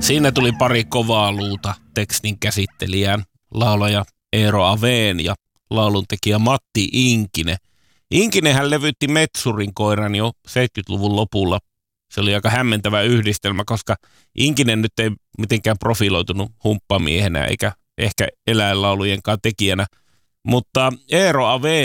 Siinä tuli pari kovaa luuta tekstin käsittelijään, laulaja Eero Aveen ja lauluntekijä Matti Inkinen. Inkinenhän levytti Metsurin koiran jo 70-luvun lopulla. Se oli aika hämmentävä yhdistelmä, koska Inkinen nyt ei mitenkään profiloitunut humppamiehenä eikä ehkä eläinlaulujenkaan tekijänä. Mutta Eero Aveen